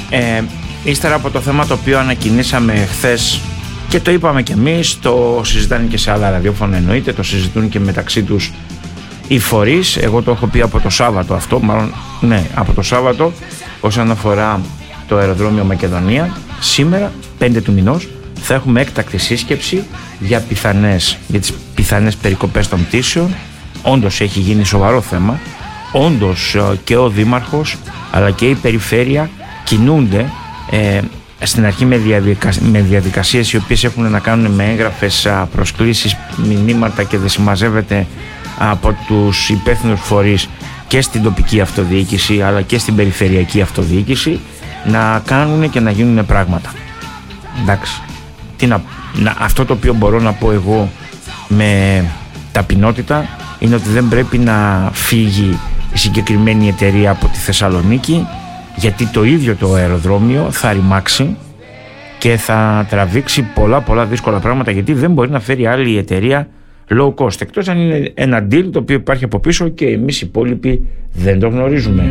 Ύστερα από το θέμα το οποίο ανακοινήσαμε χθες και το είπαμε και εμείς, το συζητάνε και σε άλλα ραδιόφωνα, εννοείται, το συζητούν και μεταξύ τους οι φορείς. Εγώ το έχω πει από το Σάββατο αυτό, μάλλον ναι, από το Σάββατο, όσον αφορά το αεροδρόμιο Μακεδονία. Σήμερα, 5 του μηνός, θα έχουμε έκτακτη σύσκεψη για τις πιθανές περικοπές των πτήσεων. Όντως έχει γίνει σοβαρό θέμα. Όντως και ο Δήμαρχος αλλά και η Περιφέρεια κινούνται στην αρχή με διαδικασίες οι οποίες έχουν να κάνουν με έγγραφες προσκλήσεις, μηνύματα και δεν συμμαζεύεται από τους υπεύθυνους φορείς και στην τοπική αυτοδιοίκηση αλλά και στην περιφερειακή αυτοδιοίκηση να κάνουν και να γίνουν πράγματα. Εντάξει, αυτό το οποίο μπορώ να πω εγώ με ταπεινότητα είναι ότι δεν πρέπει να φύγει η συγκεκριμένη εταιρεία από τη Θεσσαλονίκη, γιατί το ίδιο το αεροδρόμιο θα ρημάξει και θα τραβήξει πολλά δύσκολα πράγματα, γιατί δεν μπορεί να φέρει άλλη εταιρεία low cost, εκτός αν είναι ένα deal το οποίο υπάρχει από πίσω και εμείς οι υπόλοιποι δεν το γνωρίζουμε.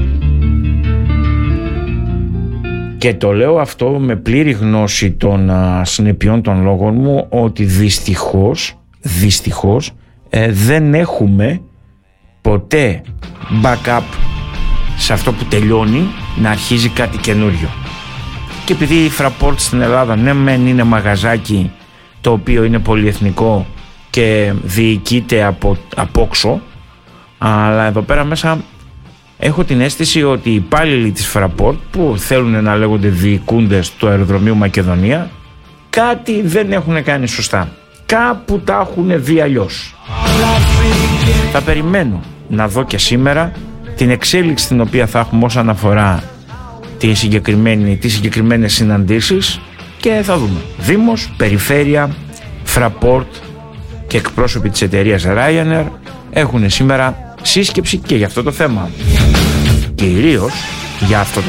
Και το λέω αυτό με πλήρη γνώση των συνεπειών των λόγων μου, ότι δυστυχώς δεν έχουμε ποτέ backup σε αυτό που τελειώνει να αρχίζει κάτι καινούριο. Και επειδή η Fraport στην Ελλάδα ναι μεν είναι μαγαζάκι το οποίο είναι πολυεθνικό και διοικείται από όξω, αλλά εδώ πέρα μέσα έχω την αίσθηση ότι οι υπάλληλοι της Fraport που θέλουν να λέγονται διοικούντες του αεροδρομίου Μακεδονία κάτι δεν έχουν κάνει σωστά. Κάπου τα έχουν δει αλλιώς. Θα περιμένω να δω και σήμερα την εξέλιξη την οποία θα έχουμε όσον αφορά τις συγκεκριμένες συναντήσεις και θα δούμε. Δήμος, Περιφέρεια, Fraport και εκπρόσωποι της εταιρείας Ryanair έχουν σήμερα σύσκεψη και για αυτό το θέμα. Κυρίως για αυτό το